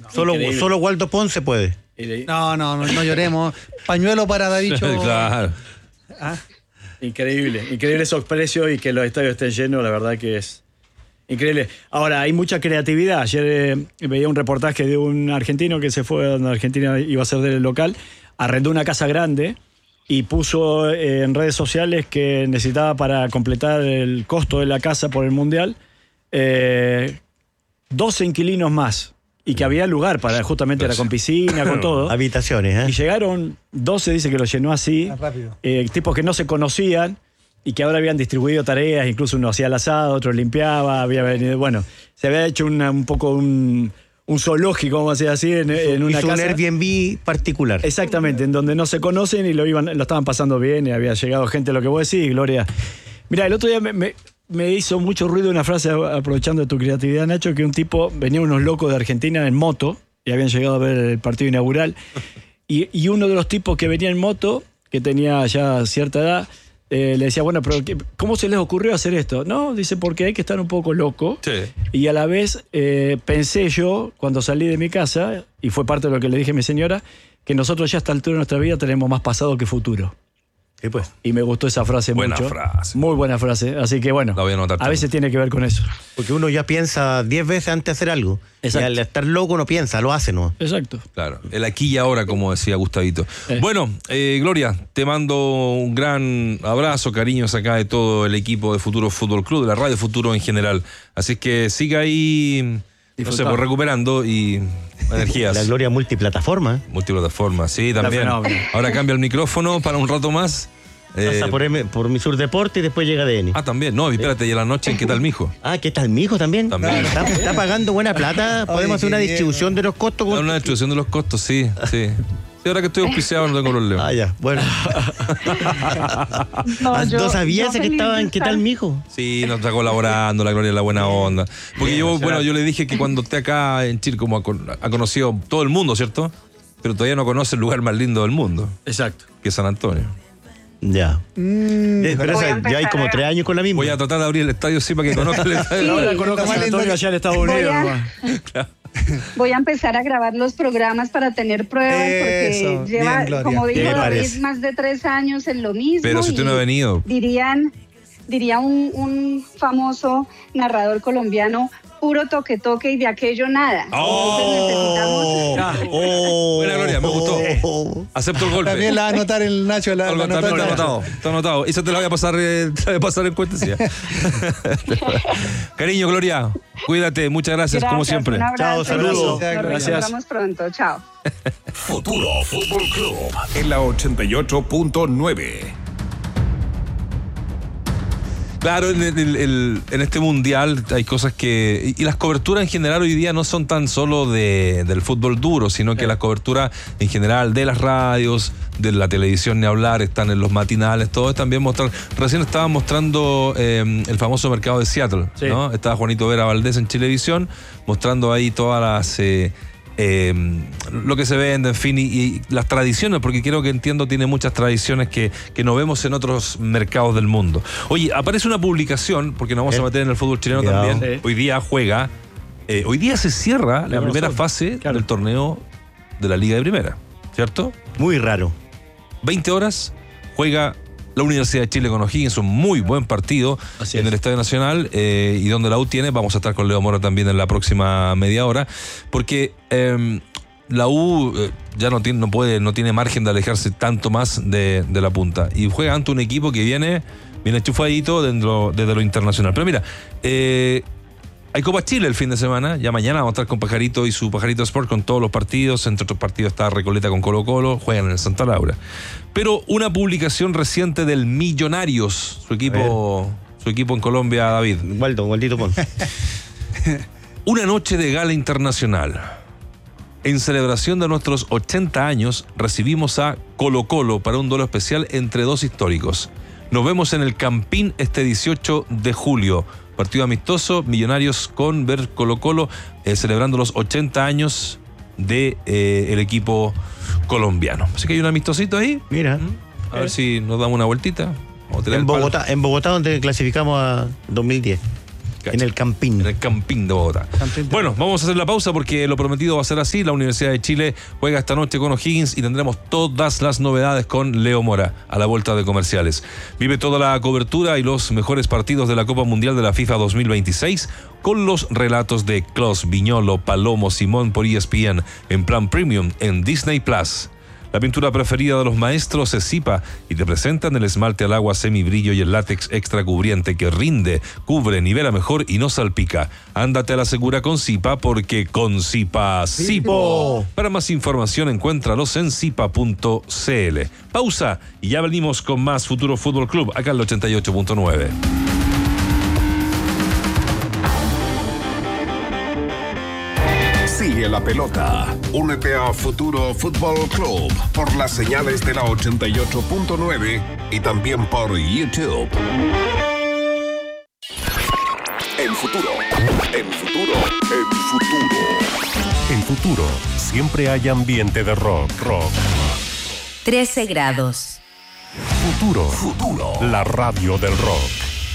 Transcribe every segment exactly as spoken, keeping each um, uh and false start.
No, solo, solo Waldo Ponce puede. No, no, no, no lloremos. Pañuelo para Davicho. Claro. ¿Ah? Increíble, increíble esos precios y que los estadios estén llenos, la verdad que es increíble. Ahora, hay mucha creatividad. Ayer eh, veía un reportaje de un argentino que se fue donde Argentina iba a ser del local, arrendó una casa grande y puso eh, en redes sociales que necesitaba para completar el costo de la casa por el Mundial eh, doce inquilinos más. Y que había lugar para, justamente era con piscina, con todo. Habitaciones, ¿eh? Y llegaron doce, dice que lo llenó así. Ah, rápido. Eh, tipos que no se conocían y que ahora habían distribuido tareas, incluso uno hacía el asado, otro limpiaba, había venido, bueno, se había hecho una, un poco un, un zoológico, vamos a decir así, en, en una Hizo casa. un Airbnb particular. Exactamente, en donde no se conocen y lo iban, lo estaban pasando bien y había llegado gente, lo que vos decís, Gloria. Mirá, el otro día me, me, me hizo mucho ruido una frase, aprovechando tu creatividad, Nacho, que un tipo, venían unos locos de Argentina en moto y habían llegado a ver el partido inaugural y, y uno de los tipos que venía en moto, que tenía ya cierta edad, eh, le decía, bueno, pero ¿cómo se les ocurrió hacer esto? No, dice, porque hay que estar un poco loco. Sí. Y a la vez eh, pensé yo, cuando salí de mi casa, y fue parte de lo que le dije a mi señora, que nosotros ya a esta altura de nuestra vida tenemos más pasado que futuro. Sí, pues. Y me gustó esa frase Buena mucho. frase. Muy buena frase. Así que bueno, La voy a anotar a también. veces tiene que ver con eso. Porque uno ya piensa diez veces antes de hacer algo. Exacto. Y al estar loco no piensa, lo hace, ¿no? Exacto. Claro, el aquí y ahora, como decía Gustavito. Eh. Bueno, eh, Gloria, te mando un gran abrazo, cariños acá de todo el equipo de Futuro Fútbol Club, de la Radio Futuro en general. Así que siga ahí, no sé, Disfrutando. pues, recuperando y energías. La Gloria multiplataforma. Multiplataforma, sí, también. fenómeno. Ahora cambia el micrófono para un rato más. Eh, Pasa por, M- por mi Sur Deporte y después llega D N. ah, también, no, espérate, y a la noche, ¿qué tal, mijo? Ah, ¿qué tal, mi hijo también? También. Está, está pagando buena plata. Podemos Oye, hacer una qué distribución de los costos. Dar una distribución de los costos, sí, sí. Sí, ahora que estoy auspiciado no tengo problema. Ah, ya, bueno. No, Ah, yo- ¿No sabías yo que feliz estaban? de ¿Qué tal, estar. mijo? Sí, nos está colaborando, la Gloria de la buena onda. Porque yo, bueno, yo le dije que cuando esté acá en Chile, como ha, con- ha conocido todo el mundo, ¿cierto? Pero todavía no conoce el lugar más lindo del mundo, Exacto. que es San Antonio. Ya. Mm, Eh, pero Voy a esa- ya hay empezar como a- tres años con la misma. Voy a tratar de abrir el estadio, sí, para que conozca el estadio. Ahora conozco a más San lindo Antonio que- allá en Estados Voy Unidos. a- nomás. Voy a empezar a grabar los programas para tener pruebas Eso, porque lleva, bien, Gloria. como dijo ¿Qué le David, parece? más de tres años en lo mismo. Pero si usted y no ha venido. Dirían, diría un, un famoso narrador colombiano, puro toque toque y de aquello nada. Entonces necesitamos... Oh, Buena, Gloria, me gustó. oh. Acepto el golpe. También la va a anotar el Nacho. La, Algo la también anotó está el Nacho. anotado, está anotado. Eso te lo voy a pasar, eh, te lo voy a pasar en cuenta. Cariño, Gloria, cuídate, muchas gracias, Gracias, como siempre. un abrazo. Chao, saludos. Nos Gracias. reencontramos pronto. Chao. Futuro Fútbol Club en la ochenta y ocho punto nueve. Claro, en, el- el- en este mundial hay cosas que... Y, y las coberturas en general hoy día no son tan solo de, del fútbol duro, sino que las coberturas en general de las radios, de la televisión ni hablar, están en los matinales, todo es también mostrar... Recién estaban mostrando eh, el famoso mercado de Seattle, Sí. ¿no? Estaba Juanito Vera Valdés en Chilevisión, mostrando ahí todas las... eh, eh, lo que se vende, en fin, y, y las tradiciones, porque creo que entiendo tiene muchas tradiciones que, que no vemos en otros mercados del mundo. Oye, aparece una publicación, porque nos vamos ¿Eh? a meter en el fútbol chileno Cuidado. también. Sí. Hoy día juega, eh, hoy día se cierra la Claro, primera nosotros. fase Claro. del torneo de la Liga de Primera, ¿cierto? Muy raro. veinte horas juega la Universidad de Chile con O'Higgins, un muy buen partido Así en es. el Estadio Nacional, eh, y donde la U tiene, vamos a estar con Leo Mora también en la próxima media hora, porque eh, la U eh, ya no tiene, no puede, no tiene margen de alejarse tanto más de, de la punta, y juega ante un equipo que viene, viene enchufadito dentro, desde lo internacional. Pero mira, eh, hay Copa Chile el fin de semana, ya mañana vamos a estar con Pajarito y su Pajarito Sport con todos los partidos, entre otros partidos está Recoleta con Colo Colo, juegan en el Santa Laura. Pero una publicación reciente del Millonarios, su equipo, su equipo en Colombia, David. Waldo, Waldito Pon. Una noche de gala internacional. En celebración de nuestros ochenta años, recibimos a Colo Colo para un duelo especial entre dos históricos. Nos vemos en el Campín este dieciocho de julio. Partido amistoso, Millonarios con ver Colo Colo, eh, celebrando los ochenta años del de, eh, equipo colombiano. Así que hay un amistosito ahí. Mira. A ver si nos damos una vueltita. Vamos a tirar En el palo. Bogotá, en Bogotá donde clasificamos a dos mil diez. Cacha. En el Campín. En el Campín de Bogotá. Campín de Bueno, Bogotá. vamos a hacer la pausa porque lo prometido va a ser así. La Universidad de Chile juega esta noche con O'Higgins y tendremos todas las novedades con Leo Mora a la vuelta de comerciales. Vive toda la cobertura y los mejores partidos de la Copa Mundial de la FIFA dos mil veintiséis con los relatos de Klaus, Viñolo, Palomo, Simón por E S P N en plan premium en Disney Plus. La pintura preferida de los maestros es Zipa y te presentan el esmalte al agua semibrillo y el látex extra cubriente que rinde, cubre, nivela mejor y no salpica. Ándate a la segura con Zipa porque con Zipa, Zipo. Para más información encuéntralos en zipa punto c l. Pausa y ya venimos con más Futuro Fútbol Club acá en el ochenta y ocho punto nueve. Sigue la pelota. Únete a Futuro Fútbol Club por las señales de la ochenta y ocho punto nueve y también por YouTube. En futuro, en futuro, en futuro. En Futuro siempre hay ambiente de rock, rock. trece grados. Futuro, Futuro. la radio del rock.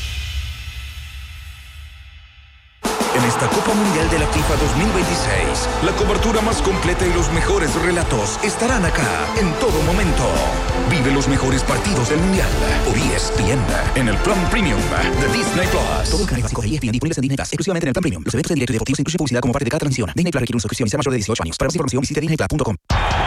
En esta Copa Mundial de la FIFA dos mil veintiséis, la cobertura más completa y los mejores relatos estarán acá en todo momento. Vive los mejores partidos del Mundial por E S P N en el plan premium de Disney Plus. Todos los canales básicos de E S P N disponibles en Disney Plus, exclusivamente en el plan premium. Los eventos en directo y deportivos incluyen publicidad como parte de cada transmisión. Disney Plus requiere una suscripción y sea mayor de dieciocho años. Para más información visite disney plus punto com.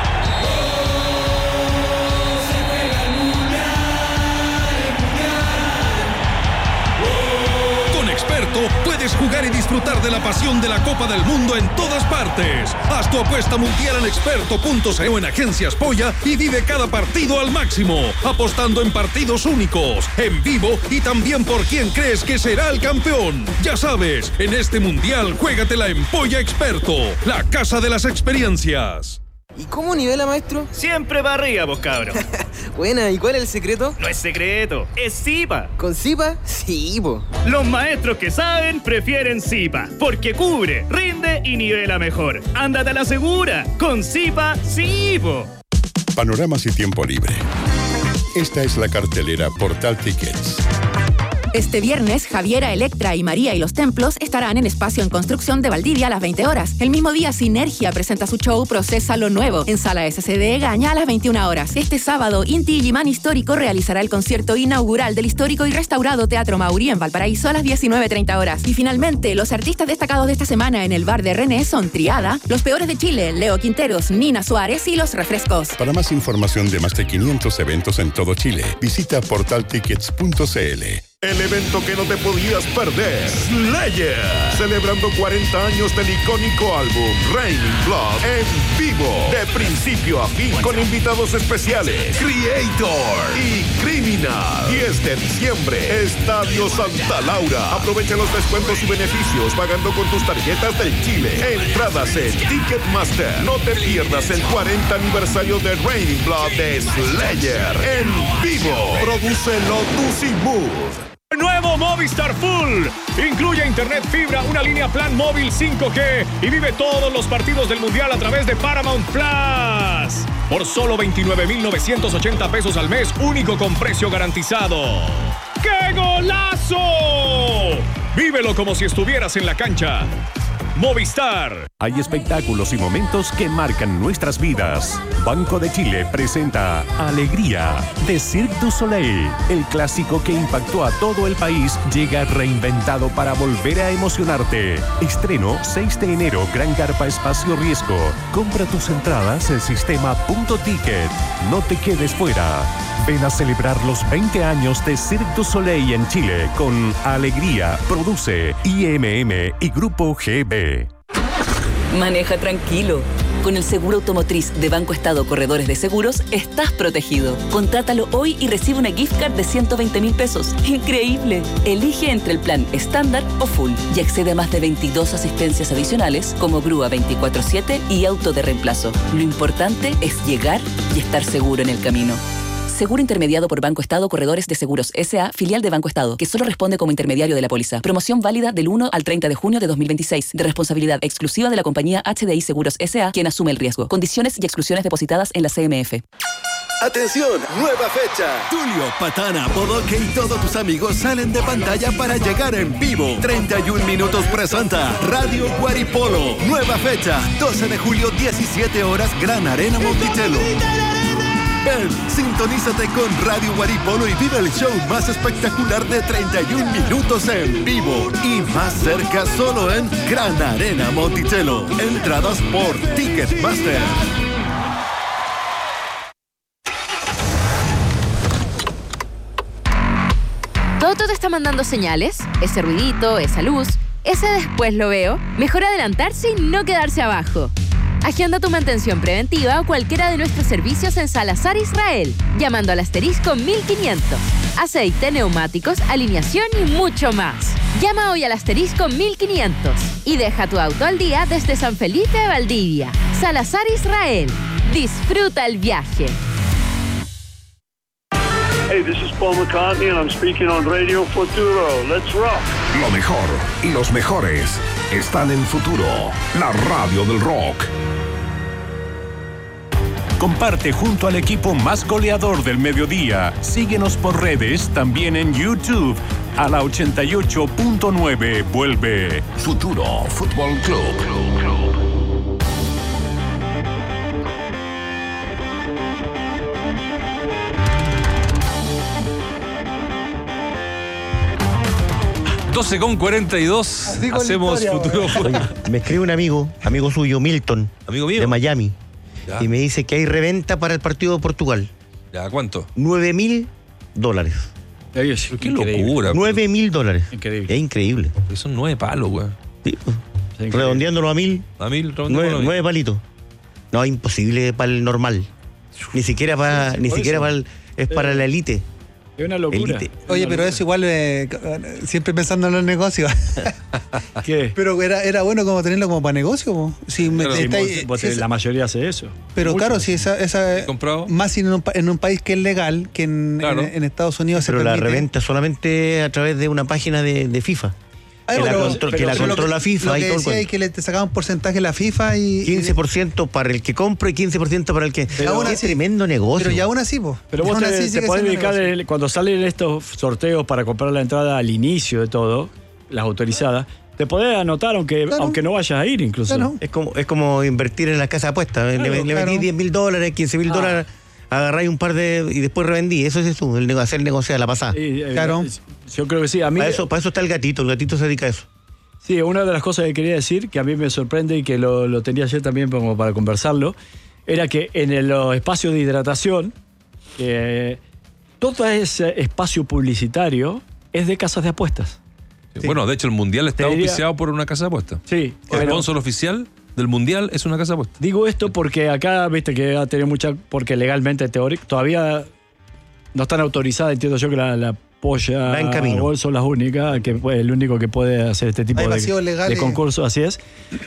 Puedes jugar y disfrutar de la pasión de la Copa del Mundo en todas partes. Haz tu apuesta mundial en experto punto co en Agencias Polla y vive cada partido al máximo, apostando en partidos únicos, en vivo y también por quién crees que será el campeón. Ya sabes, en este mundial juégatela en Polla Experto, la casa de las experiencias. ¿Y cómo nivela, maestro? Siempre para arriba, vos cabros. Buena, ¿y cuál es el secreto? No es secreto, es Zipa. ¿Con Zipa? Sí, po. Los maestros que saben prefieren Zipa, porque cubre, rinde y nivela mejor. Ándate a la segura, con Zipa, sí, po. Panoramas y tiempo libre. Esta es la cartelera Portal Tickets. Este viernes, Javiera, Electra y María y los Templos estarán en Espacio en Construcción de Valdivia a las veinte horas. El mismo día, Sinergia presenta su show Procesa lo Nuevo en Sala S C D Gaña a las veintiuna horas. Este sábado, Inti Illimani Histórico realizará el concierto inaugural del histórico y restaurado Teatro Maurí en Valparaíso a las diecinueve treinta horas. Y finalmente, los artistas destacados de esta semana en el bar de René son Triada, Los Peores de Chile, Leo Quinteros, Nina Suárez y Los Refrescos. Para más información de más de quinientos eventos en todo Chile, visita portal tickets punto c l. El evento que no te podías perder, Slayer, celebrando cuarenta años del icónico álbum Raining Blood en vivo, de principio a fin, con invitados especiales, Creator y Criminal. diez de diciembre, Estadio Santa Laura. Aprovecha los descuentos y beneficios pagando con tus tarjetas del Chile. Entradas en Ticketmaster. No te pierdas el cuarenta aniversario de Raining Blood de Slayer en vivo. Produce Lotus y Mood. Nuevo Movistar Full. Incluye internet fibra, una línea plan móvil cinco G y vive todos los partidos del Mundial a través de Paramount Plus. Por solo veintinueve mil novecientos ochenta pesos al mes, único con precio garantizado. ¡Qué golazo! Vívelo como si estuvieras en la cancha. Movistar. Hay espectáculos y momentos que marcan nuestras vidas. Banco de Chile presenta Alegría de Cirque du Soleil. El clásico que impactó a todo el país llega reinventado para volver a emocionarte. Estreno seis de enero, Gran Carpa Espacio Riesgo. Compra tus entradas en sistema punto ticket. No te quedes fuera. Ven a celebrar los veinte años de Cirque du Soleil en Chile con Alegría. Produce I M M y Grupo G B. Maneja tranquilo. Con el seguro automotriz de Banco Estado Corredores de Seguros, estás protegido. Contrátalo hoy y recibe una gift card de ciento veinte mil pesos. ¡Increíble! Elige entre el plan estándar o full y accede a más de veintidós asistencias adicionales como grúa veinticuatro siete y auto de reemplazo. Lo importante es llegar y estar seguro en el camino. Seguro intermediado por Banco Estado Corredores de Seguros S A, filial de Banco Estado, que solo responde como intermediario de la póliza. Promoción válida del uno al treinta de junio de dos mil veintiséis, de responsabilidad exclusiva de la compañía H D I Seguros S A, quien asume el riesgo. Condiciones y exclusiones depositadas en la C M F. Atención, nueva fecha. Tulio, Patana, Bodoque y todos tus amigos salen de pantalla para llegar en vivo. treinta y un minutos presenta Radio Guaripolo. Nueva fecha, doce de julio, diecisiete horas, Gran Arena Monticello. Ven, sintonízate con Radio Guaripolo y vive el show más espectacular de treinta y un minutos en vivo. Y más cerca solo en Gran Arena Monticello. Entradas por Ticketmaster. ¿Toto te está mandando señales? Ese ruidito, esa luz, ese después lo veo. Mejor adelantarse y no quedarse abajo. Agenda tu mantención preventiva o cualquiera de nuestros servicios en Salazar Israel, llamando al asterisco mil quinientos. Aceite, neumáticos, alineación y mucho más. Llama hoy al asterisco mil quinientos y deja tu auto al día desde San Felipe de Valdivia. Salazar Israel. Disfruta el viaje. Hey, this is Paul McCartney and I'm speaking on Radio Futuro. Let's rock. Lo mejor y los mejores están en Futuro, la radio del rock. Comparte junto al equipo más goleador del mediodía. Síguenos por redes, también en YouTube. A la ochenta y ocho punto nueve vuelve Futuro Fútbol Club. doce con cuarenta y dos. Hacemos historia, Futuro Fútbol. Me escribe un amigo, amigo suyo, Milton, amigo mío, de Miami, ya. Y me dice que hay reventa para el partido de Portugal. ¿Ya cuánto? nueve mil dólares. Qué increíble. Locura. nueve mil dólares. Increíble. Es increíble. Pero son nueve palos, güey. Sí, pues. Redondeándolo a mil. A mil, nueve, nueve palitos. No, imposible para el normal. Ni siquiera para, Sí, ni por siquiera eso. para el, es para la élite. Es una locura. Elite. Oye, pero eso igual, eh, siempre pensando en los negocios. ¿Qué? Pero era, era bueno como tenerlo como para negocio. Po. Si me- Pero sí, estáis- vos- si vos- es- la mayoría hace eso. pero Mucho. claro, si esa, esa comprado? más si en un, pa- en un país que es legal, que en, Claro. en, en Estados Unidos Pero se la permite. reventa solamente a través de una página de, de FIFA. Ay, que, pero- la, contro- pero- que la pero lo controla que- FIFA Lo y que todo el decía es cuento. que le te sacaba un porcentaje la FIFA y. quince por ciento para el que compra y quince por ciento para el que... Pero aún Qué así- tremendo negocio. Pero y aún así, po. Pero Y vos aún te, así te sigue podés siendo dedicar, negocio. el- cuando salen estos sorteos para comprar la entrada al inicio de todo, las autorizadas, te podés anotar aunque, Claro. aunque no vayas a ir incluso. Claro. Es como, es como invertir en la casa de apuestas. le Claro, le claro. metí diez mil dólares, quince mil Ah. dólares, agarráis un par de... y después revendí. Eso es eso, el nego- hacer negocio a la pasada. Y, eh, Claro. Yo creo que sí. A mí, Para eso, para eso está el gatito. El gatito se dedica a eso. sí, una de las cosas que quería decir, que a mí me sorprende y que lo, lo tenía ayer también como para conversarlo, era que en el- los espacios de hidratación, eh, todo ese espacio publicitario es de casas de apuestas. Sí. Bueno, de hecho, el Mundial está Te diría- auspiciado por una casa de apuestas. Sí. El pero- sponsor oficial del Mundial es una casa de apuestas. Digo esto porque acá, viste que ha tenido mucha. Porque legalmente teórico, todavía no están autorizadas, entiendo yo que la, la polla Va en camino. Gol son las únicas, que puede- el único que puede hacer este tipo Hay de, vacíos de legales. concursos, así es.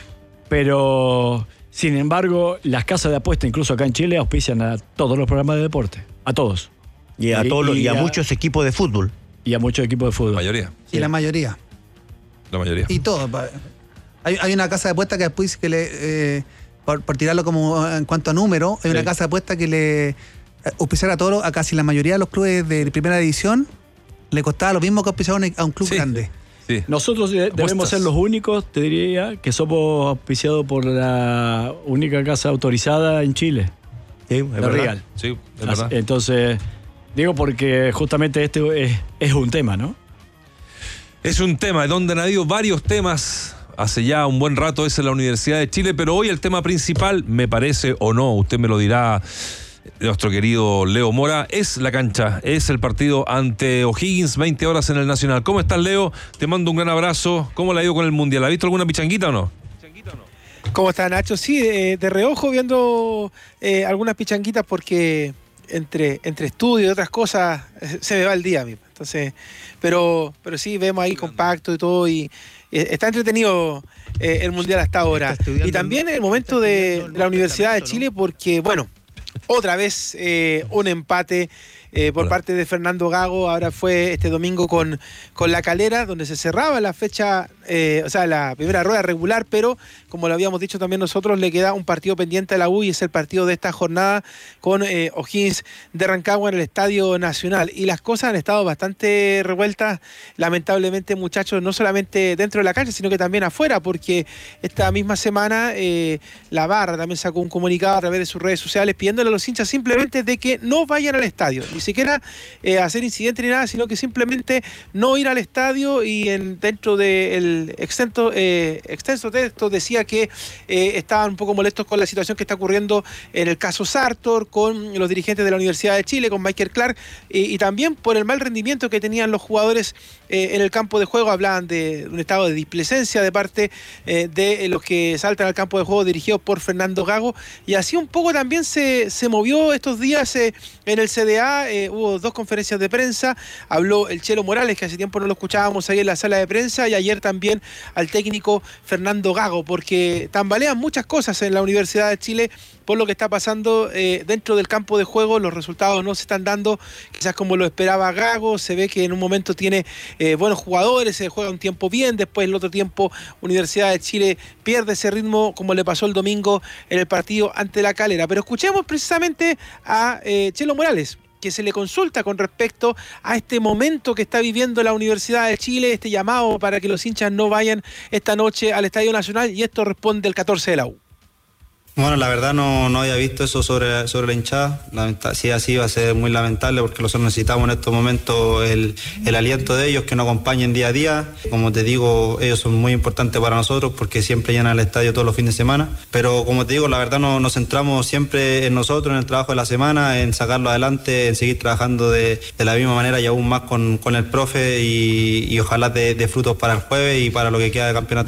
Pero, sin embargo, las casas de apuesta, incluso acá en Chile, auspician a todos los programas de deporte. A todos. Y a, Y- todos los- y y a a- muchos equipos de fútbol. Y a muchos equipos de La fútbol. mayoría. Y la mayoría. La mayoría. Y todo. pa- Hay, hay una casa de apuestas que después que le. eh, por, por tirarlo como en cuanto a número, hay Sí. una casa de apuestas que le. eh, Auspiciar a todos, a casi la mayoría de los clubes de primera división, le costaba lo mismo que auspiciar a un- a un club Sí. grande. Sí. Nosotros de- debemos Apuestas. ser los únicos, te diría, que somos auspiciados por la única casa autorizada en Chile. Sí, es La verdad. Real. Sí, es Así- verdad. Entonces, digo porque justamente este es, es un tema, ¿no? Es un tema donde han habido varios temas hace ya un buen rato, es en la Universidad de Chile, pero hoy el tema principal, me parece o no, usted me lo dirá, nuestro querido Leo Mora, es la cancha, es el partido ante O'Higgins, veinte horas en el Nacional. ¿Cómo estás, Leo? Te mando un gran abrazo. ¿Cómo le ha ido con el Mundial? ¿Ha visto alguna pichanguita o no? ¿Cómo está, Nacho? Sí, de, de reojo viendo eh, algunas pichanguitas porque entre, entre estudio y otras cosas eh, se me va el día a mí. Entonces, pero, pero sí, vemos ahí compacto y todo y eh, está entretenido eh, el Mundial hasta ahora. Y también el momento de, de la Universidad de Chile porque, bueno, otra vez eh, un empate eh, por Hola. parte de Fernando Gago. Ahora fue este domingo con, con La Calera, donde se cerraba la fecha, eh, o sea, la primera rueda regular, pero como lo habíamos dicho también nosotros, le queda un partido pendiente a la U y es el partido de esta jornada con eh, O'Higgins de Rancagua en el Estadio Nacional. Y las cosas han estado bastante revueltas, lamentablemente, muchachos, no solamente dentro de la cancha, sino que también afuera, porque esta misma semana eh, la Barra también sacó un comunicado a través de sus redes sociales pidiéndole a los hinchas simplemente de que no vayan al estadio, ni siquiera eh, hacer incidente ni nada, sino que simplemente no ir al estadio. Y en, dentro del extenso, eh, extenso texto decía que eh, estaban un poco molestos con la situación que está ocurriendo en el caso Sartor, con los dirigentes de la Universidad de Chile, con Michael Clark, eh, y también por el mal rendimiento que tenían los jugadores eh, en el campo de juego. Hablaban de un estado de displicencia de parte eh, de los que saltan al campo de juego dirigidos por Fernando Gago, y así un poco también se, se movió estos días eh, en el C D A. Eh, hubo dos conferencias de prensa, habló el Chelo Morales, que hace tiempo no lo escuchábamos ahí en la sala de prensa, y ayer también al técnico Fernando Gago, porque tambalean muchas cosas en la Universidad de Chile por lo que está pasando eh, dentro del campo de juego. Los resultados no se están dando quizás como lo esperaba Gago. Se ve que en un momento tiene eh, buenos jugadores, se juega un tiempo bien, después el otro tiempo Universidad de Chile pierde ese ritmo, como le pasó el domingo en el partido ante La Calera. Pero escuchemos precisamente a eh, Chelo Morales, que se le consulta con respecto a este momento que está viviendo la Universidad de Chile, este llamado para que los hinchas no vayan esta noche al Estadio Nacional, y esto responde el catorce de la U. Bueno, la verdad no, no había visto eso sobre, sobre la hinchada. Lamenta- si así va a ser muy lamentable, porque nosotros necesitamos en estos momentos el, el aliento de ellos, que nos acompañen día a día. Como te digo, ellos son muy importantes para nosotros porque siempre llenan el estadio todos los fines de semana. Pero como te digo, la verdad no, nos centramos siempre en nosotros, en el trabajo de la semana, en sacarlo adelante, en seguir trabajando de, de la misma manera y aún más con, con el profe, y, y ojalá de, de frutos para el jueves y para lo que queda de campeonato.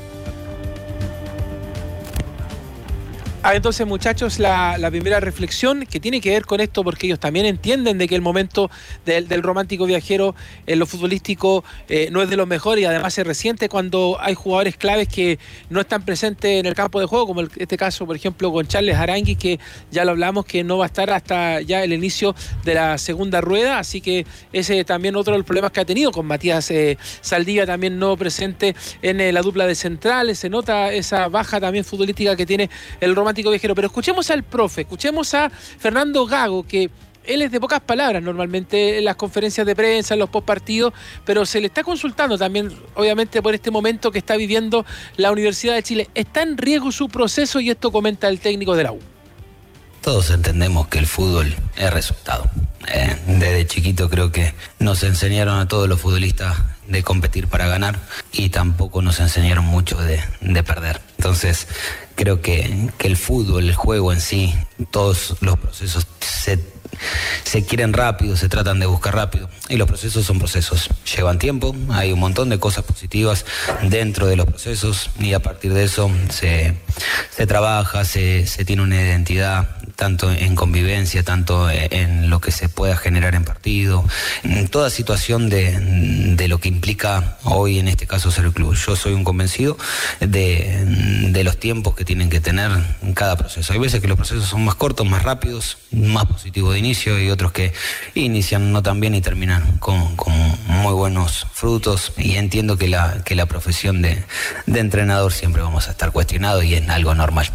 Ah, entonces, muchachos, la, la primera reflexión que tiene que ver con esto, porque ellos también entienden de que el momento del, del romántico viajero en lo futbolístico eh, no es de los mejores, y además se resiente cuando hay jugadores claves que no están presentes en el campo de juego, como el, este caso, por ejemplo, con Charles Arangui, que ya lo hablamos, que no va a estar hasta ya el inicio de la segunda rueda. Así que ese también otro de los problemas que ha tenido, con Matías eh, Saldivia también no presente en eh, la dupla de centrales. Se nota esa baja también futbolística que tiene el romántico viajero. Pero escuchemos al profe, escuchemos a Fernando Gago, que él es de pocas palabras normalmente en las conferencias de prensa, en los postpartidos, pero se le está consultando también, obviamente, por este momento que está viviendo la Universidad de Chile. Está en riesgo su proceso, y esto comenta el técnico de la U. Todos entendemos que el fútbol es resultado. Eh, desde chiquito creo que nos enseñaron a todos los futbolistas de competir para ganar, y tampoco nos enseñaron mucho de, de perder. Entonces creo que, que el fútbol, el juego en sí, todos los procesos se, se quieren rápido, se tratan de buscar rápido, y los procesos son procesos, llevan tiempo, hay un montón de cosas positivas dentro de los procesos, y a partir de eso se, se trabaja, se, se tiene una identidad, tanto en convivencia, tanto en lo que se pueda generar en partido, en toda situación de, de lo que implica hoy, en este caso, ser el club. Yo soy un convencido de, de los tiempos que tienen que tener en cada proceso. Hay veces que los procesos son más cortos, más rápidos, más positivos de inicio, y otros que inician no tan bien y terminan con, con muy buenos frutos. Y entiendo que la, que la profesión de, de entrenador siempre vamos a estar cuestionados, y es algo normal.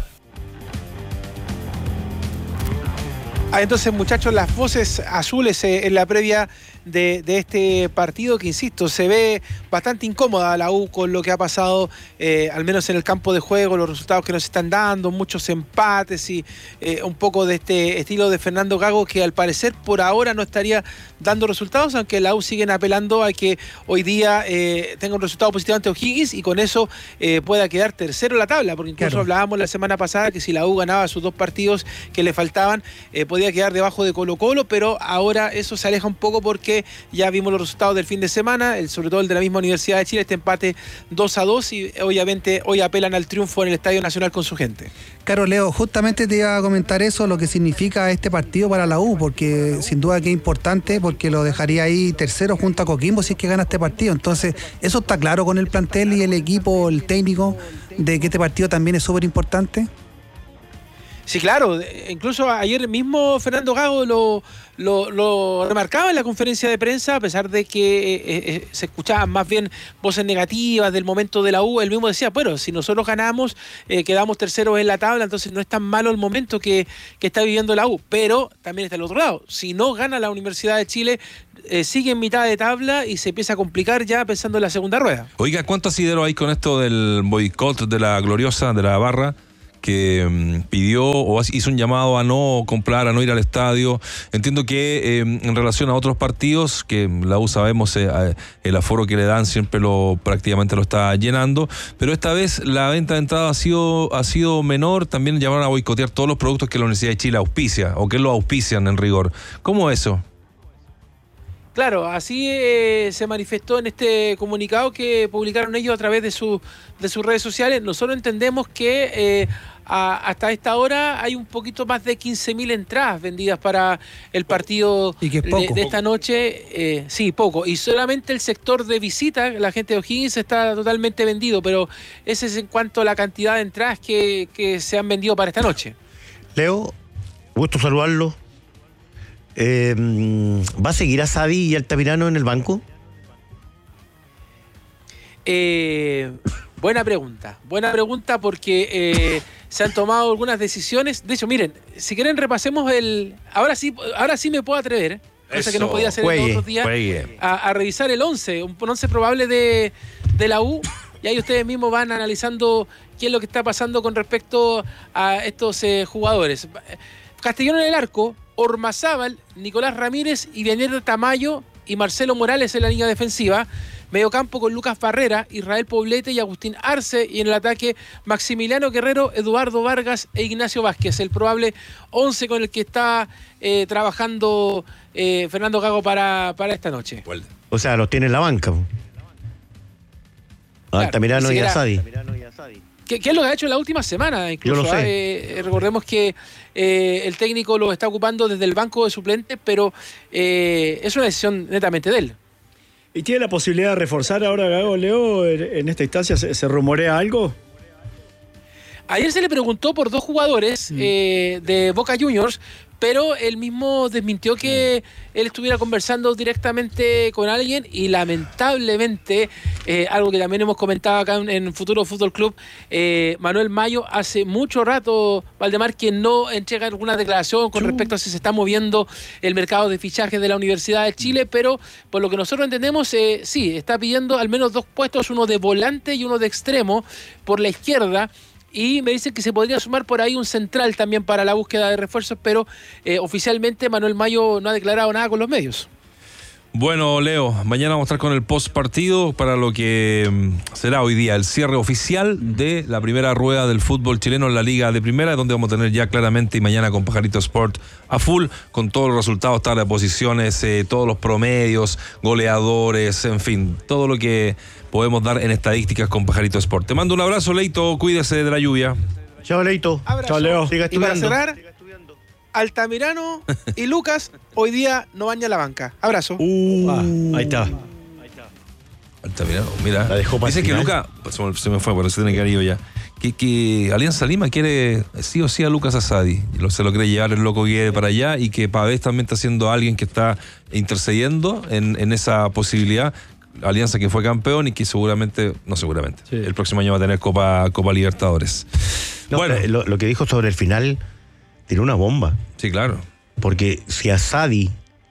Ah, entonces, muchachos, las voces azules eh, en la previa de, de este partido, que insisto, se ve bastante incómoda la U con lo que ha pasado, eh, al menos en el campo de juego, los resultados que nos están dando, muchos empates y eh, un poco de este estilo de Fernando Gago, que al parecer por ahora no estaría dando resultados, aunque la U siguen apelando a que hoy día eh, tenga un resultado positivo ante O'Higgins y con eso eh, pueda quedar tercero en la tabla, porque incluso claro, hablábamos la semana pasada que si la U ganaba sus dos partidos que le faltaban, eh, podía quedar debajo de Colo Colo, pero ahora eso se aleja un poco porque ya vimos los resultados del fin de semana, el, sobre todo el de la misma Universidad de Chile, este empate dos a dos, y obviamente hoy apelan al triunfo en el Estadio Nacional con su gente. Claro, Leo, justamente te iba a comentar eso, lo que significa este partido para la U, porque sin duda que es importante, porque lo dejaría ahí tercero junto a Coquimbo si es que gana este partido. Entonces, eso está claro con el plantel y el equipo, el técnico, de que este partido también es súper importante. Sí, claro. Incluso ayer mismo Fernando Gago lo, lo, lo remarcaba en la conferencia de prensa, a pesar de que eh, eh, se escuchaban más bien voces negativas del momento de la U. Él mismo decía, bueno, si nosotros ganamos, eh, quedamos terceros en la tabla, entonces no es tan malo el momento que, que está viviendo la U. Pero también está el otro lado. Si no gana la Universidad de Chile, eh, sigue en mitad de tabla y se empieza a complicar ya pensando en la segunda rueda. Oiga, ¿cuánto asidero hay con esto del boicot de la gloriosa, de la barra? Que um, pidió o hizo un llamado a no comprar, a no ir al estadio. Entiendo que eh, en relación a otros partidos, que la U sabemos eh, el aforo que le dan siempre lo prácticamente lo está llenando, pero esta vez la venta de entrada ha sido, ha sido menor. También llamaron a boicotear todos los productos que la Universidad de Chile auspicia o que lo auspician en rigor. ¿Cómo eso? Claro, así eh, se manifestó en este comunicado que publicaron ellos a través de, su, de sus redes sociales. Nosotros entendemos que eh, a, hasta esta hora hay un poquito más de quince mil entradas vendidas para el partido ¿Y que es poco? de, de esta noche. Eh, sí, poco. Y solamente el sector de visita, la gente de O'Higgins, está totalmente vendido, pero ese es en cuanto a la cantidad de entradas que, que se han vendido para esta noche. Leo, gusto saludarlo. Eh, ¿Va a seguir a Sadi y Altamirano en el banco? Eh, buena pregunta, buena pregunta porque eh, se han tomado algunas decisiones. De hecho, miren, si quieren repasemos el... Ahora sí, ahora sí me puedo atrever, cosa Eso, que no podía hacer juegue, en los otros días, a, a revisar el once, un once probable de, de la U, y ahí ustedes mismos van analizando qué es lo que está pasando con respecto a estos eh, jugadores. Castellón en el arco, Ormazábal, Nicolás Ramírez y Vianero Tamayo y Marcelo Morales en la línea defensiva. Mediocampo con Lucas Barrera, Israel Poblete y Agustín Arce. Y en el ataque, Maximiliano Guerrero, Eduardo Vargas e Ignacio Vázquez. El probable once con el que está eh, trabajando eh, Fernando Gago para, para esta noche. O sea, los tiene en la banca. Claro, Altamirano y Asadi. ¿Qué, ¿Qué es lo que ha hecho en la última semana? Incluso, Yo lo sé. eh, recordemos que eh, el técnico lo está ocupando desde el banco de suplentes, pero eh, es una decisión netamente de él. ¿Y tiene la posibilidad de reforzar ahora Gago, Leo? En esta instancia, ¿se, se rumorea algo? Ayer se le preguntó por dos jugadores mm. eh, de Boca Juniors, pero él mismo desmintió que mm. él estuviera conversando directamente con alguien y lamentablemente, eh, algo que también hemos comentado acá en, en Futuro Fútbol Club, eh, Manuel Mayo hace mucho rato, Valdemar, que no entrega alguna declaración con respecto a si se está moviendo el mercado de fichajes de la Universidad de Chile, pero por lo que nosotros entendemos, eh, sí, está pidiendo al menos dos puestos, uno de volante y uno de extremo por la izquierda. Y me dicen que se podría sumar por ahí un central también para la búsqueda de refuerzos, pero eh, oficialmente Manuel Mayo no ha declarado nada con los medios. Bueno, Leo, mañana vamos a estar con el post partido para lo que um, será hoy día el cierre oficial de la primera rueda del fútbol chileno en la Liga de Primera, donde vamos a tener ya claramente y mañana con Pajarito Sport a full, con todos los resultados, tabla de posiciones, eh, todos los promedios, goleadores, en fin, todo lo que podemos dar en estadísticas con Pajarito Sport. Te mando un abrazo, Leito, cuídese de la lluvia. Chao, Leito. Abrazo. Chao, Leo. Siga y para estudiando. cerrar, Altamirano y Lucas hoy día no van a la banca. Abrazo. Uh, ah, ahí está. Altamirano, mira. La dejó para Dice el que final. Lucas, se me fue, pero se tiene que haber ido ya. Que, que Alianza Lima quiere sí o sí a Lucas Asadi. Lo, se lo quiere llevar el loco Guede para allá y que Pavés también está siendo alguien que está intercediendo en, en esa posibilidad. Alianza que fue campeón y que seguramente, no seguramente, sí. el próximo año va a tener Copa, Copa Libertadores. No, bueno, lo, lo que dijo sobre el final tiene una bomba. Sí, claro. Porque si Asadi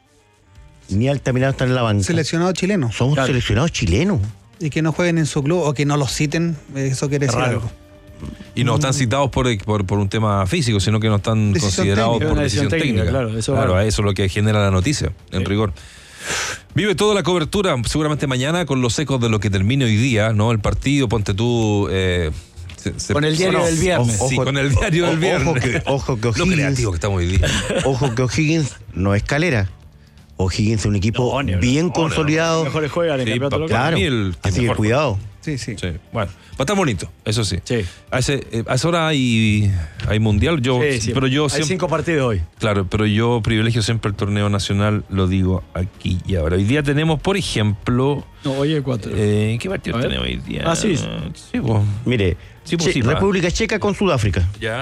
ni Altamirano están en la banca, seleccionados chilenos. Somos claro. seleccionados chilenos. Y que no jueguen en su club o que no los citen, eso quiere decir Raro. algo. Y no están citados por, por, por un tema físico, sino que no están decisión considerados técnica. por decisión, decisión técnica. técnica. Claro, eso, claro, eso es lo que genera la noticia, en sí. rigor. Vive toda la cobertura, seguramente mañana, con los ecos de lo que termine hoy día, ¿no? El partido, ponte tú... Eh, se, se, con el diario no, del viernes. Ojo, sí, con el diario o, del viernes. Ojo que, ojo que O'Higgins... Lo creativo que estamos hoy día. Ojo que O'Higgins no es Calera. O'Higgins es un equipo no, bien no, consolidado. Los mejores juegan en el sí, campeonato claro, el, así que cuidado. Sí, sí, sí. Bueno, va a estar bonito, eso sí. sí. A, ese, eh, a esa hora hay, hay mundial. Yo, sí, sí. Pero yo hay siempre, cinco partidos hoy. Claro, pero yo privilegio siempre el torneo nacional, lo digo aquí y ahora. Hoy día tenemos, por ejemplo... No, hoy hay cuatro. Eh, ¿Qué partido tenemos hoy día? Ah, sí. Sí, pues. Mire, sí, pues, che, sí, República Checa con Sudáfrica. Ya.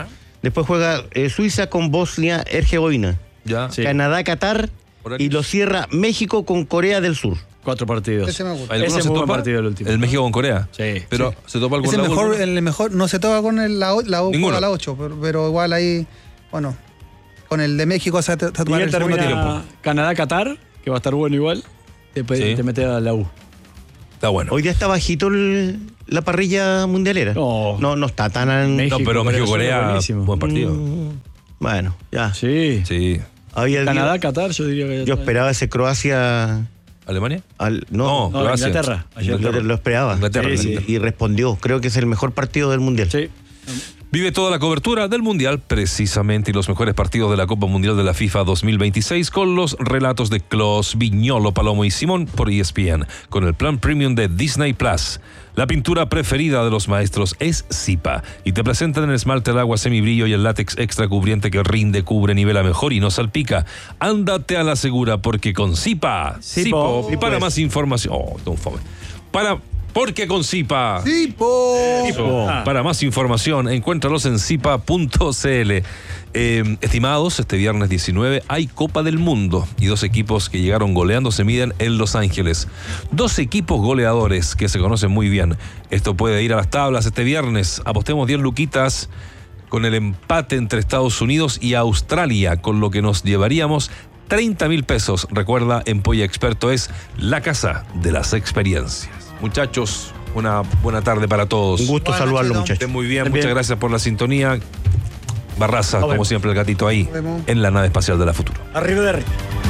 Después juega eh, Suiza con Bosnia-Herzegovina. Ya. Sí. Canadá-Qatar. Y lo cierra México con Corea del Sur. Cuatro partidos. Ese me gusta. ¿Alguno Ese se es muy buen topa? partido el último. El México con Corea. Sí. Pero Sí. se topa algún Es el la U, mejor, ¿no? el mejor, no se toca con el, la, O- la U Ninguno. juega la ocho, pero, pero igual ahí, bueno, con el de México se va a Y tomar ya el segundo termina tiempo. Canadá-Qatar, que va a estar bueno igual. Te, Sí. te mete a la U. Está bueno. Hoy día está bajito el- la parrilla mundialera. No. No, no está tan... México, No, pero México-Corea, buenísimo. buen partido. Mm, bueno, ya. Sí. Sí. Había Canadá-Qatar, yo diría que ya Yo está. esperaba ese Croacia... ¿Alemania? Al, no, No, No, Croacia. Inglaterra. Ayer. Inglaterra lo esperaba. Inglaterra. Y- Sí, sí. Y respondió. Creo que es el mejor partido del Mundial. Sí. Vive toda la cobertura del Mundial, precisamente, y los mejores partidos de la Copa Mundial de la FIFA dos mil veintiséis con los relatos de Klos, Viñolo, Palomo y Simón por E S P N, con el plan premium de Disney Plus. La pintura preferida de los maestros es Zipa, y te presentan el esmalte al agua semibrillo y el látex extra cubriente que rinde, cubre, nivela mejor y no salpica. Ándate a la segura, porque con Zipa, Zipo. Zipo, para más información... Oh, don fome. Para... Porque con Zipa... ¡Zipo! Zipo. Ah. Para más información, encuéntralos en zipa punto c l. Eh, estimados, este viernes diecinueve hay Copa del Mundo y dos equipos que llegaron goleando se miden en Los Ángeles. Dos equipos goleadores que se conocen muy bien. Esto puede ir a las tablas este viernes. Apostemos diez luquitas con el empate entre Estados Unidos y Australia, con lo que nos llevaríamos treinta mil pesos. Recuerda, en Polla Experto es la casa de las experiencias. Muchachos, una buena tarde para todos. Un gusto Buenas saludarlo, noches, muchachos. Estén muy bien, Estén muchas bien. gracias por la sintonía. Barraza, Nos como vemos. siempre, el gatito ahí, Nos vemos. en la nave espacial de la Futuro. Arriba de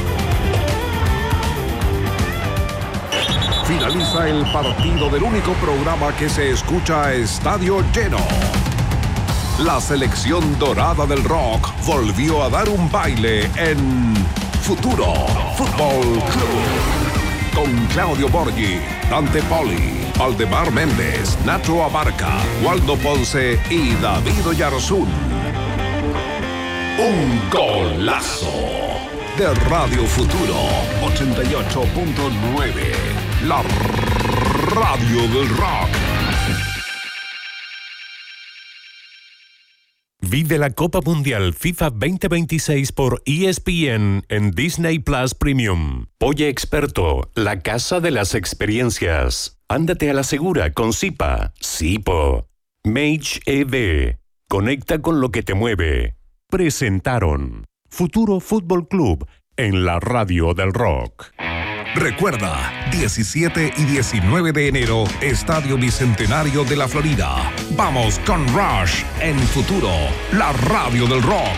Finaliza el partido del único programa que se escucha a estadio lleno. La selección dorada del rock volvió a dar un baile en Futuro Fútbol Club. Con Claudio Borghi, Dante Poli, Aldemar Méndez, Nacho Abarca, Waldo Ponce y David Oyarzún. Un golazo de Radio Futuro ochenta y ocho punto nueve. La radio del rock. Vive la Copa Mundial FIFA veinte veintiséis por E S P N en Disney Plus Premium. Polla Experto, la casa de las experiencias. Ándate a la segura con Zipa, Zipo. Mage E D, conecta con lo que te mueve. Presentaron Futuro Fútbol Club en la radio del rock. Recuerda, diecisiete y diecinueve de enero, Estadio Bicentenario de la Florida. Vamos con Rush en Futuro, la radio del rock.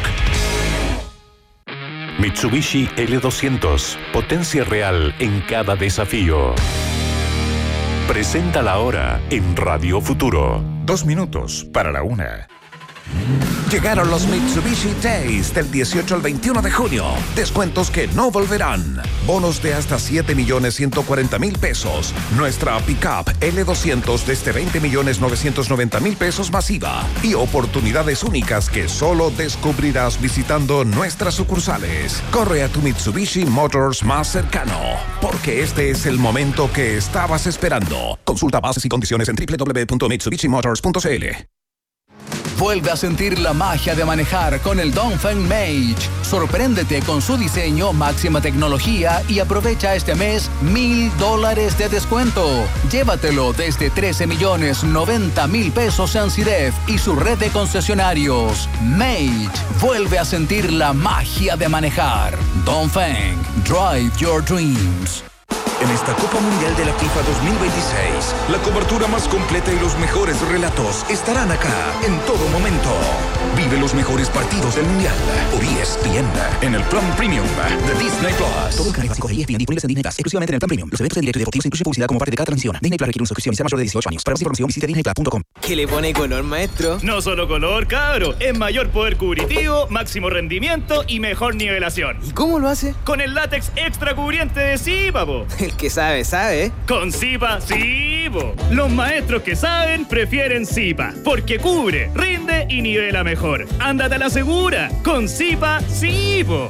Mitsubishi L doscientos, potencia real en cada desafío. Presenta la hora en Radio Futuro. Dos minutos para la una. Llegaron los Mitsubishi Days del dieciocho al veintiuno de junio. Descuentos que no volverán. Bonos de hasta siete millones ciento cuarenta mil pesos. Nuestra pickup L doscientos desde veinte millones novecientos noventa mil pesos masiva. Y oportunidades únicas que solo descubrirás visitando nuestras sucursales. Corre a tu Mitsubishi Motors más cercano, porque este es el momento que estabas esperando. Consulta bases y condiciones en doble u doble u doble u punto mitsubishi motors punto c l. Vuelve a sentir la magia de manejar con el Dongfeng Mage. Sorpréndete con su diseño, máxima tecnología y aprovecha este mes mil dólares de descuento. Llévatelo desde trece millones noventa mil pesos en CIDEF y su red de concesionarios. Mage, vuelve a sentir la magia de manejar. Dongfeng, drive your dreams. En esta Copa Mundial de la FIFA dos mil veintiséis, la cobertura más completa y los mejores relatos estarán acá en todo momento. Vive los mejores partidos del Mundial por E S P N en el plan premium de Disney Plus. Todos los canales básicos de E S P N disponibles en Disney Plus, exclusivamente en el plan premium. Los eventos en directo y deportivos incluyen publicidad como parte de cada transmisión. Disney Plus requiere una suscripción y sea mayor de dieciocho años. Para más información visite disney plus punto com. ¿Qué le pone color, maestro? No solo color, cabro. Es mayor poder cubritivo, máximo rendimiento y mejor nivelación. ¿Y cómo lo hace? Con el látex extra cubriente de Zipa, po. El que sabe, sabe. Con Zipa, sí, po. Los maestros que saben prefieren Zipa, porque cubre, rinde y nivela mejor. Ándate a la segura. Con Zipa, sí, po.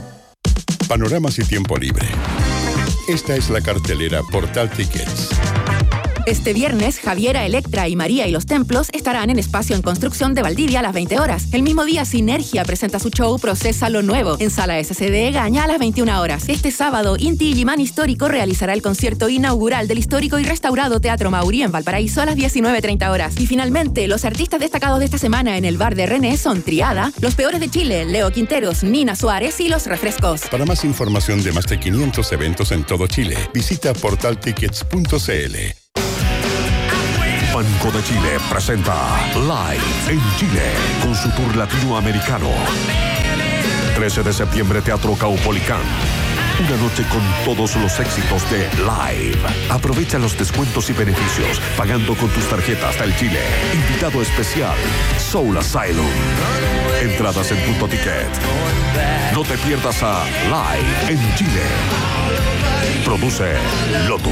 Panoramas y tiempo libre. Esta es la cartelera Portal Tickets. Este viernes, Javiera, Electra y María y los Templos estarán en Espacio en Construcción de Valdivia a las veinte horas. El mismo día, Sinergia presenta su show Procesa lo Nuevo en Sala S C D Gaña a las veintiuna horas. Este sábado, Inti Illimani Histórico realizará el concierto inaugural del histórico y restaurado Teatro Maurí en Valparaíso a las diecinueve treinta horas. Y finalmente, los artistas destacados de esta semana en el bar de René son Triada, Los Peores de Chile, Leo Quinteros, Nina Suárez y Los Refrescos. Para más información de más de quinientos eventos en todo Chile, visita portal tickets punto c l. Banco de Chile presenta Live en Chile con su tour latinoamericano. trece de septiembre, Teatro Caupolicán. Una noche con todos los éxitos de Live. Aprovecha los descuentos y beneficios pagando con tus tarjetas del Chile. Invitado especial, Soul Asylum. Entradas en Punto Ticket. No te pierdas a Live en Chile. Produce Lotus.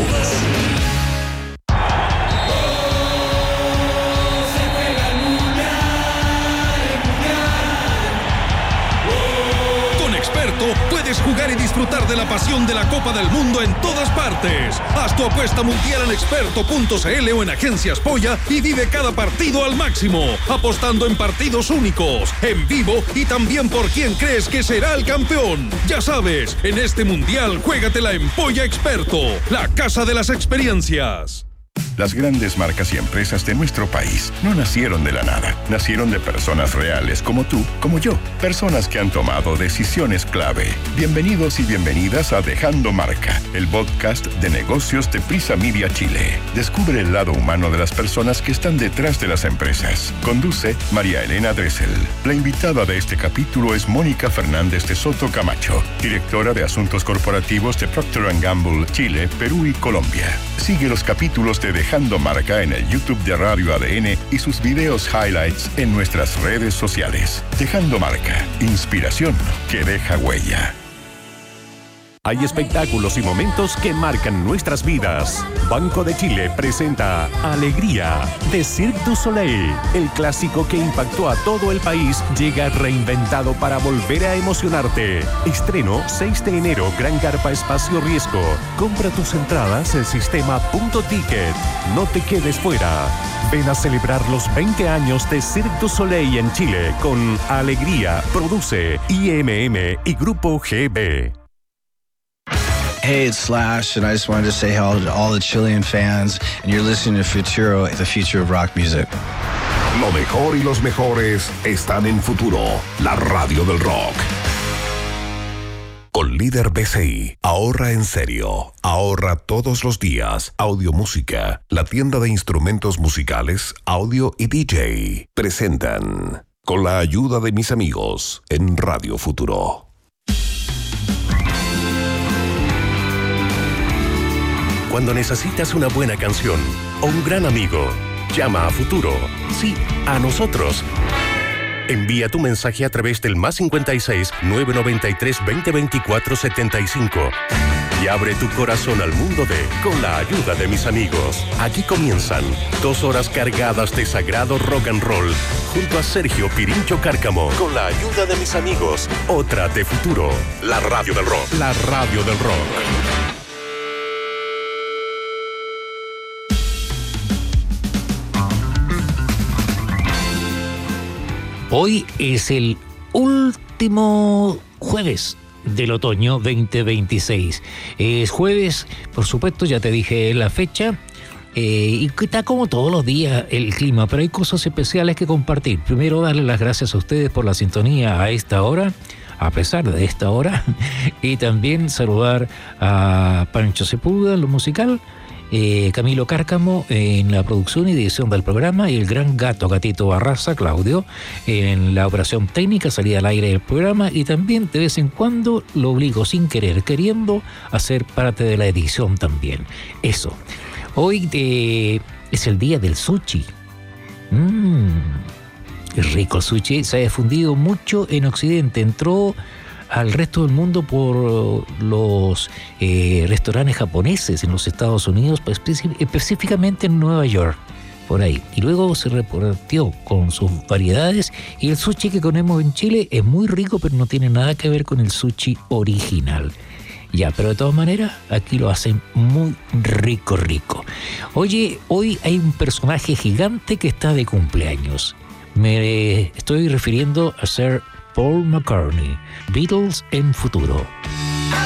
Puedes jugar y disfrutar de la pasión de la Copa del Mundo en todas partes. Haz tu apuesta mundial en experto punto c l o en Agencias Polla y vive cada partido al máximo, apostando en partidos únicos, en vivo y también por quién crees que será el campeón. Ya sabes, en este mundial juégatela en Polla Experto, la casa de las experiencias. Las grandes marcas y empresas de nuestro país no nacieron de la nada. Nacieron de personas reales como tú, como yo. Personas que han tomado decisiones clave. Bienvenidos y bienvenidas a Dejando Marca, el podcast de negocios de Prisa Media Chile. Descubre el lado humano de las personas que están detrás de las empresas. Conduce María Elena Dressel. La invitada de este capítulo es Mónica Fernández de Soto Camacho, directora de Asuntos Corporativos de Procter and Gamble, Chile, Perú y Colombia. Sigue los capítulos de Dejando Marca en el YouTube de Radio A D N y sus videos highlights en nuestras redes sociales. Dejando Marca, inspiración que deja huella. Hay espectáculos y momentos que marcan nuestras vidas. Banco de Chile presenta Alegría de Cirque du Soleil. El clásico que impactó a todo el país llega reinventado para volver a emocionarte. Estreno seis de enero, Gran Carpa Espacio Riesgo. Compra tus entradas en sistema Punto Ticket. No te quedes fuera. Ven a celebrar los veinte años de Cirque du Soleil en Chile con Alegría. Produce I M M y Grupo G B. Hey, it's Slash, and I just wanted to say hello to all the Chilean fans, and you're listening to Futuro, the future of rock music. Lo mejor y los mejores están en Futuro, la radio del rock. Con Líder B C I, ahorra en serio, ahorra todos los días. Audio Música, la tienda de instrumentos musicales, audio y D J, presentan Con la ayuda de mis amigos en Radio Futuro. Cuando necesitas una buena canción o un gran amigo, llama a Futuro. Sí, a nosotros. Envía tu mensaje a través del más cincuenta y seis, nueve noventa y tres, veinte veinticuatro, setenta y cinco y abre tu corazón al mundo de Con la ayuda de mis amigos. Aquí comienzan dos horas cargadas de sagrado rock and roll junto a Sergio Pirincho Cárcamo. Con la ayuda de mis amigos, otra de Futuro, la radio del rock. La radio del rock. Hoy es el último jueves del otoño veinte veintiséis. Es jueves, por supuesto, ya te dije la fecha. Eh, y que está como todos los días el clima, pero hay cosas especiales que compartir. Primero, darle las gracias a ustedes por la sintonía a esta hora, a pesar de esta hora. Y también saludar a Pancho Sepúlveda en lo musical, Eh, Camilo Cárcamo en la producción y edición del programa y el gran gato, Gatito Barraza, Claudio, en la operación técnica, salida al aire del programa, y también de vez en cuando lo obligo sin querer, queriendo, a ser parte de la edición también. Eso. Hoy eh, es el día del sushi. Mmm, es rico el sushi, se ha difundido mucho en Occidente, entró al resto del mundo por los eh, restaurantes japoneses en los Estados Unidos, específicamente en Nueva York, por ahí. Y luego se repartió con sus variedades, y el sushi que comemos en Chile es muy rico, pero no tiene nada que ver con el sushi original. Ya, pero de todas maneras, aquí lo hacen muy rico, rico. Oye, hoy hay un personaje gigante que está de cumpleaños. Me estoy refiriendo a Sir Paul McCartney, Beatles en futuro.